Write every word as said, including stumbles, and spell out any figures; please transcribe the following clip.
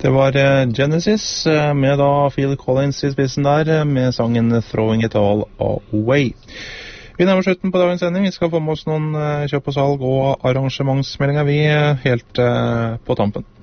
Det var Genesis med da Phil Collins i spissen der, med sangen Throwing It All Away. Vi nærmer slutten på dagens sending. Vi skal få med oss noen kjøp og salg og arrangementsmeldinger vi helt på tampen.